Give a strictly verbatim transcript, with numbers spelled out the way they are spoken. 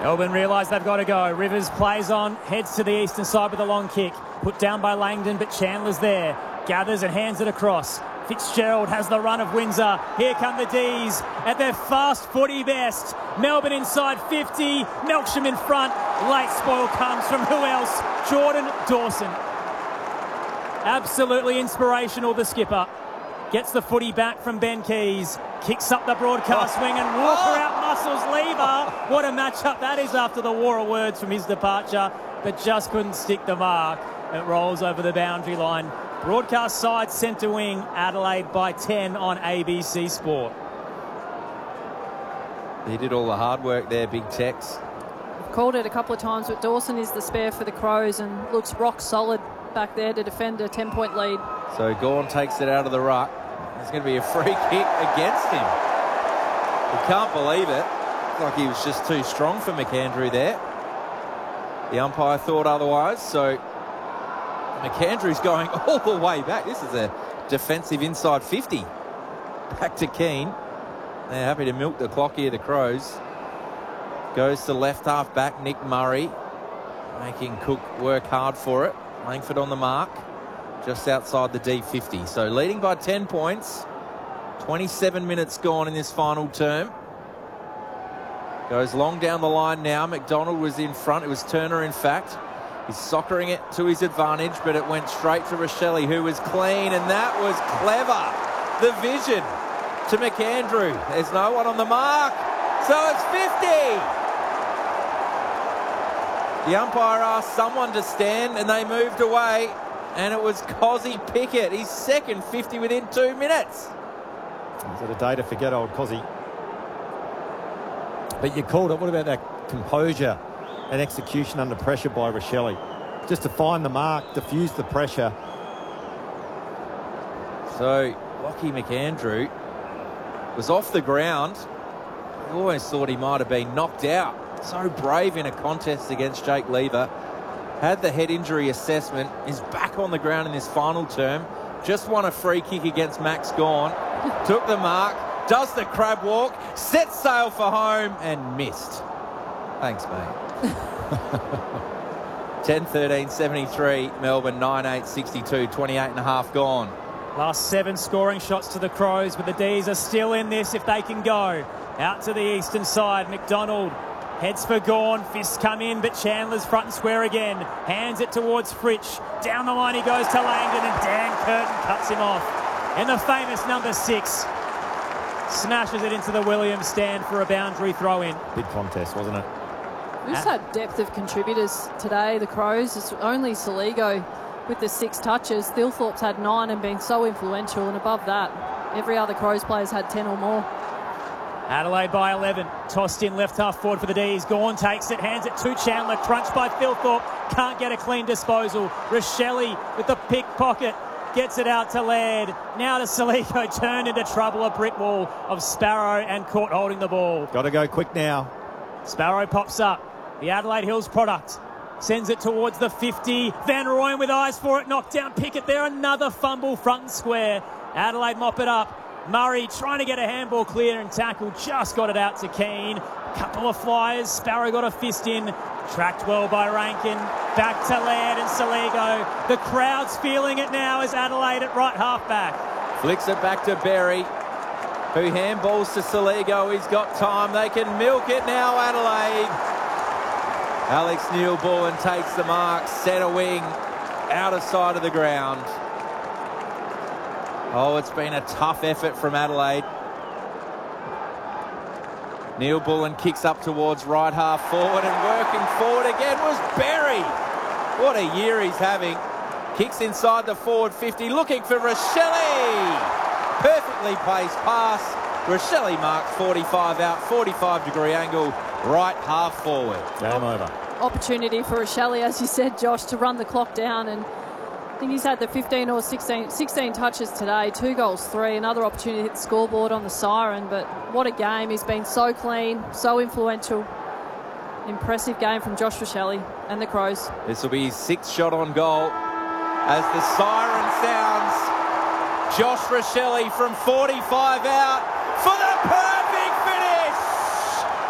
Melbourne realise they've got to go. Rivers plays on, heads to the eastern side with a long kick. Put down by Langdon, but Chandler's there. Gathers and hands it across. Fitzgerald has the run of Windsor. Here come the D's at their fast footy best. Melbourne inside fifty. Melksham in front. Late spoil comes from who else? Jordan Dawson. Absolutely inspirational, the skipper. Gets the footy back from Ben Keys. Kicks up the broadcast oh. wing and Walker oh. out muscles Lever. What a matchup that is after the war of words from his departure, but just couldn't stick the mark. It rolls over the boundary line. Broadcast side centre wing, Adelaide by ten on A B C Sport. He did all the hard work there, Big Tex. I've called it a couple of times, but Dawson is the spare for the Crows and looks rock solid back there to defend a ten-point lead. So Gawn takes it out of the ruck. There's going to be a free kick against him. He can't believe it. Looks like he was just too strong for McAndrew there. The umpire thought otherwise, so McAndrew's going all the way back. This is a defensive inside fifty. Back to Keane. They're happy to milk the clock here, the Crows. Goes to left half back, Nick Murray. Making Cook work hard for it. Langford on the mark. Just outside the D fifty. So leading by ten points. twenty-seven minutes gone in this final term. Goes long down the line now. McDonald was in front. It was Turner, in fact. He's soccering it to his advantage, but it went straight to Rochelle, who was clean, and that was clever. The vision to McAndrew. There's no one on the mark. So it's fifty. The umpire asked someone to stand, and they moved away. And it was Cozzy Pickett, his second fifty within two minutes. Is it a day to forget, old Cozzy? But you called it. What about that composure and execution under pressure by Rochelle? Just to find the mark, diffuse the pressure. So Lockie McAndrew was off the ground. I always thought he might have been knocked out. So brave in a contest against Jake Lever. Had the head injury assessment, is back on the ground in this final term. Just won a free kick against Max Gawn. Took the mark, does the crab walk, set sail for home and missed. Thanks, mate. ten thirteen seventy-three, Melbourne nine eight sixty-two, twenty-eight and a half gone. Last seven scoring shots to the Crows, but the D's are still in this if they can go. Out to the eastern side, McDonald heads for Gawn, fists come in, but Chandler's front and square again. Hands it towards Fritsch. Down the line he goes to Langdon, and Dan Curtin cuts him off. And the famous number six smashes it into the Williams stand for a boundary throw-in. Big contest, wasn't it? We've just had depth of contributors today, the Crows. It's only Saligo with the six touches. Thilthorpe's had nine and been so influential, and above that, every other Crows player's had ten or more. Adelaide by eleven. Tossed in left half forward for the D's. Gawn takes it, hands it to Chandler. Crunched by Thilthorpe. Can't get a clean disposal. Rochelle with the pickpocket. Gets it out to Laird. Now to Saligo. Turned into trouble. A brick wall of Sparrow and Court holding the ball. Got to go quick now. Sparrow pops up. The Adelaide Hills product. Sends it towards the fifty. Van Rooyen with eyes for it. Knocked down Pickett there. Another fumble front and square. Adelaide mop it up. Murray trying to get a handball clear and tackle. Just got it out to Keane. Couple of flyers. Sparrow got a fist in. Tracked well by Rankin. Back to Laird and Saligo. The crowd's feeling it now as Adelaide at right half back. Flicks it back to Berry, who handballs to Saligo. He's got time. They can milk it now, Adelaide. Alex Neil-Bullen takes the mark. Centre wing. Outer side of the ground. Oh, it's been a tough effort from Adelaide. Neil-Bullen kicks up towards right half forward, and working forward again was Berry. What a year he's having. Kicks inside the forward fifty, looking for Rochelle. Perfectly placed pass. Rochelle marks forty-five out, forty-five degree angle, right half forward. Game over. Opportunity for Rochelle, as you said, Josh, to run the clock down, and I think he's had the fifteen or sixteen, sixteen touches today, two goals, three, another opportunity to hit the scoreboard on the siren, but what a game. He's been so clean, so influential. Impressive game from Josh Rochelle and the Crows. This will be his sixth shot on goal. As the siren sounds, Josh Rochelle from forty-five out for the